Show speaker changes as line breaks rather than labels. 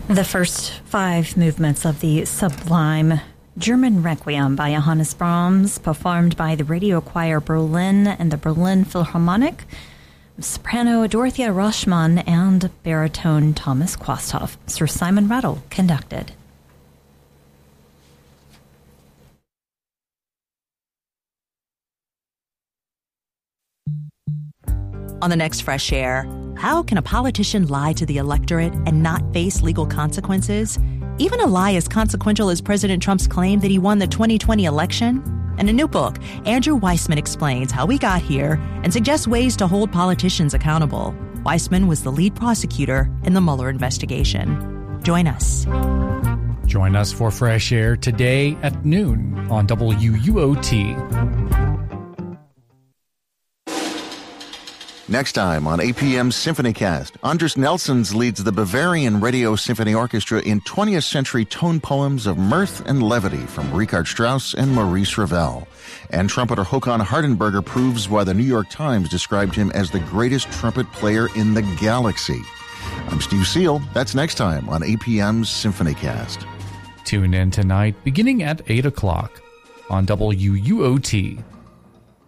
The first 5 movements of the sublime German Requiem by Johannes Brahms, performed by the Radio Choir Berlin and the Berlin Philharmonic, soprano Dorothea Roschmann, and baritone Thomas Quasthoff. Sir Simon Rattle conducted.
On the next Fresh Air, how can a politician lie to the electorate and not face legal consequences? Even a lie as consequential as President Trump's claim that he won the 2020 election? In a new book, Andrew Weissman explains how we got here and suggests ways to hold politicians accountable. Weissman was the lead prosecutor in the Mueller investigation. Join us.
Join us for Fresh Air today at noon on WUOT.
Next time on APM's SymphonyCast, Anders Nelsons leads the Bavarian Radio Symphony Orchestra in 20th century tone poems of mirth and levity from Richard Strauss and Maurice Ravel. And trumpeter Håkan Hardenberger proves why the New York Times described him as the greatest trumpet player in the galaxy. I'm Steve Seal. That's next time on APM's SymphonyCast.
Tune in tonight beginning at 8 o'clock on WUOT.